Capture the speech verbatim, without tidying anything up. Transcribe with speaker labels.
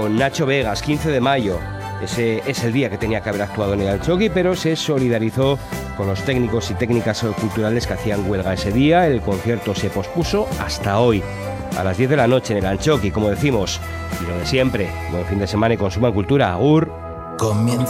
Speaker 1: con Nacho Vegas, quince de mayo. Ese es el día que tenía que haber actuado en el Antxoki, pero se solidarizó con los técnicos y técnicas culturales que hacían huelga ese día. El concierto se pospuso hasta hoy, a las diez de la noche en el Antxoki, como decimos. Y lo de siempre, buen fin de semana y consuman cultura. Agur.
Speaker 2: Comienza